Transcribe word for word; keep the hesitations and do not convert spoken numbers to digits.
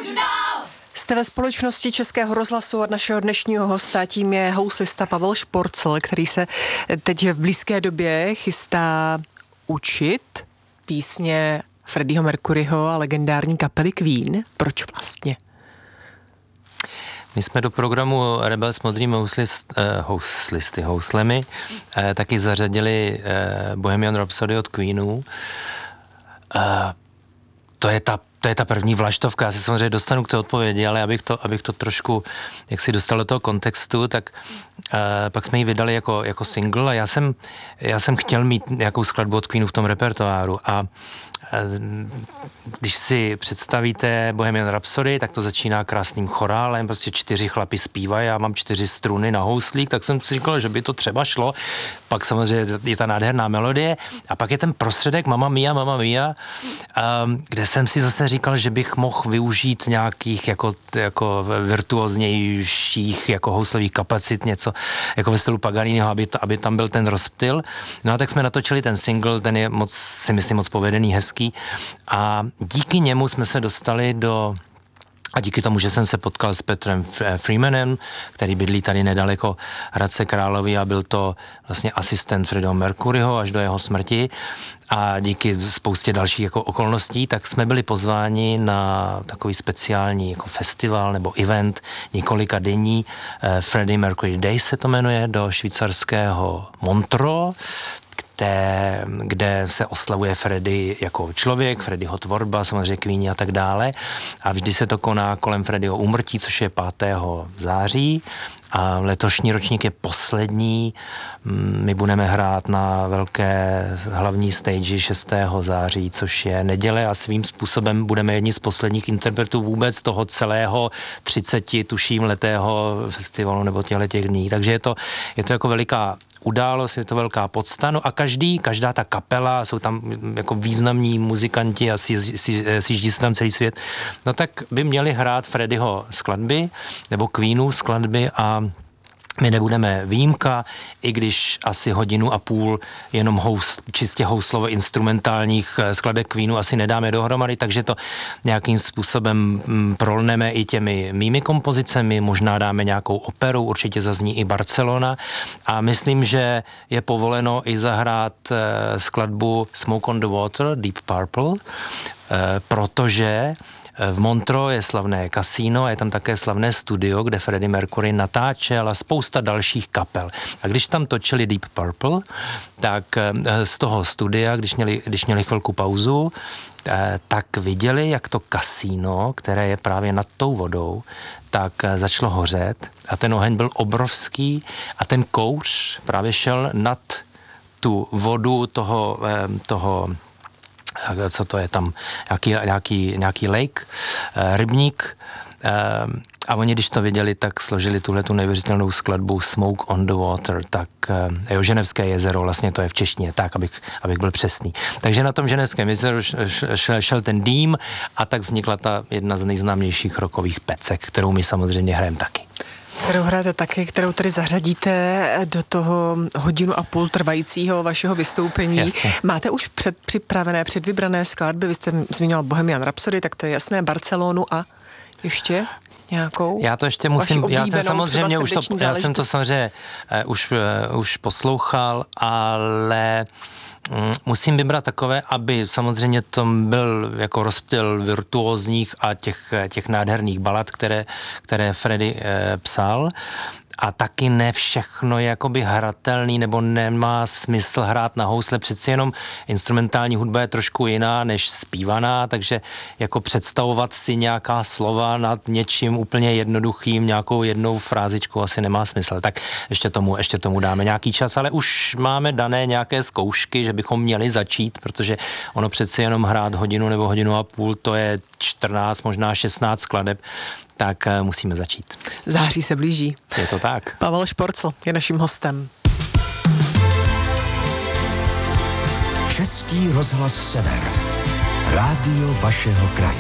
Buď dál! Jste ve společnosti Českého rozhlasu a našeho dnešního hosta, tím je houslista Pavel Šporcl, který se teď v blízké době chystá učit písně Freddieho Mercuryho a legendární kapely Queen. Proč vlastně? My jsme do programu Rebel s modrými houslist, eh, houslisty, houslemi eh, taky zařadili eh, Bohemian Rhapsody od Queenů. Eh, to je ta To je ta první vlaštovka, já se samozřejmě dostanu k té odpovědi, ale abych to, abych to trošku, jak si dostal do toho kontextu, tak uh, pak jsme ji vydali jako, jako single a já jsem, já jsem chtěl mít nějakou skladbu od Queenu v tom repertoáru a uh, když si představíte Bohemian Rhapsody, tak to začíná krásným chorálem, prostě čtyři chlapi zpívají, já mám čtyři struny na houslík, tak jsem si říkal, že by to třeba šlo, pak samozřejmě je ta nádherná melodie a pak je ten prostředek Mamma Mia, Mamma Mia, um, kde jsem si zase říkal, že bych mohl využít nějakých jako, jako virtuóznějších jako houslových kapacit, něco jako ve stylu Paganiniho, aby, to, aby tam byl ten rozptyl. No a tak jsme natočili ten single, ten je moc, si myslím, moc povedený, hezký a díky němu jsme se dostali do a díky tomu, že jsem se potkal s Petrem Freemanem, který bydlí tady nedaleko Hradce Králové a byl to vlastně asistent Freddieho Mercuryho až do jeho smrti a díky spoustě dalších jako okolností, tak jsme byli pozváni na takový speciální jako festival nebo event několika denní, Freddie Mercury Days se to jmenuje, do švýcarského Montreux, Kde, kde se oslavuje Freddie jako člověk, Freddieho tvorba, samozřejmě Queeni a tak dále. A vždy se to koná kolem Freddieho úmrtí, což je pátého září. A letošní ročník je poslední. My budeme hrát na velké hlavní stage šestého září, což je neděle a svým způsobem budeme jedni z posledních interpretů vůbec toho celého třiceti, tuším, letého festivalu nebo těchto těch dní. Takže je to, je to jako veliká událost, je to velká podsta, no a každý, každá ta kapela, jsou tam jako významní muzikanti a sjíždí se tam celý svět, no tak by měli hrát Freddieho skladby, nebo Queenů skladby a my nebudeme výjimka, i když asi hodinu a půl jenom housl, čistě houslovo instrumentálních skladeb Queenu asi nedáme dohromady, takže to nějakým způsobem prolneme i těmi mými kompozicemi, možná dáme nějakou operu, určitě zazní i Barcelona a myslím, že je povoleno i zahrát skladbu Smoke on the Water, Deep Purple, protože v Montreux je slavné kasíno a je tam také slavné studio, kde Freddie Mercury natáčel a spousta dalších kapel. A když tam točili Deep Purple, tak z toho studia, když měli, když měli chvilku pauzu, tak viděli, jak to kasíno, které je právě nad tou vodou, tak začalo hořet a ten oheň byl obrovský a ten kouř právě šel nad tu vodu toho, toho co to je tam, nějaký, nějaký, nějaký lake, rybník a oni, když to viděli, tak složili tuhletu neuvěřitelnou skladbu Smoke on the Water, tak jo, Ženevské jezero, vlastně to je v češtině, tak, abych, abych byl přesný. Takže na tom Ženevském jezeru šel, šel ten dým a tak vznikla ta jedna z nejznámějších rockových pecek, kterou my samozřejmě hrajeme taky. Kterou hrajete taky, kterou tedy zařadíte do toho hodinu a půl trvajícího vašeho vystoupení. Jasně. Máte už předpřipravené, předvybrané skladby? Vy jste zmiňoval Bohemian Rhapsody, tak to je jasné, Barcelonu a ještě nějakou? Já to ještě musím, já jsem samozřejmě už to, já jsem to samozřejmě uh, už, uh, už poslouchal, ale musím vybrat takové, aby samozřejmě to byl jako rozptyl virtuózních a těch, těch nádherných balad, které, které Freddie eh, psal. A taky ne všechno je jakoby hratelný, nebo nemá smysl hrát na housle. Přeci jenom instrumentální hudba je trošku jiná než zpívaná, takže jako představovat si nějaká slova nad něčím úplně jednoduchým, nějakou jednou frázičkou asi nemá smysl. Tak ještě tomu, ještě tomu dáme nějaký čas, ale už máme dané nějaké zkoušky, že bychom měli začít, protože ono přeci jenom hrát hodinu nebo hodinu a půl, to je čtrnáct, možná šestnáct skladeb, tak musíme začít. Září se blíží. Je to tak. Pavel Šporcl je naším hostem. Český rozhlas Sever. Rádio vašeho kraje.